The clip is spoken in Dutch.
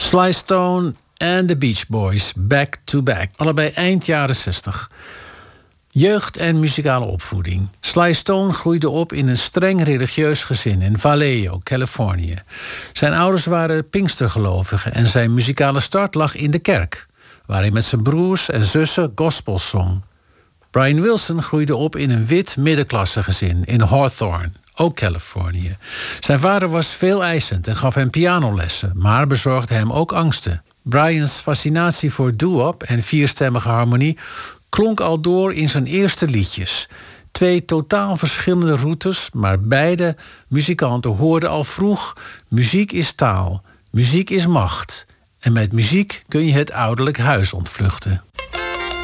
Sly Stone en The Beach Boys, Back to Back. Allebei eind jaren 60. Jeugd en muzikale opvoeding. Sly Stone groeide op in een streng religieus gezin in Vallejo, Californië. Zijn ouders waren Pinkstergelovigen en zijn muzikale start lag in de kerk, waar hij met zijn broers en zussen gospels zong. Brian Wilson groeide op in een wit middenklasse gezin in Hawthorne, ook Californië. Zijn vader was veel eisend en gaf hem pianolessen, maar bezorgde hem ook angsten. Brian's fascinatie voor doo-wop en vierstemmige harmonie klonk al door in zijn eerste liedjes. 2 totaal verschillende routes, maar beide muzikanten hoorden al vroeg: muziek is taal, muziek is macht. En met muziek kun je het ouderlijk huis ontvluchten.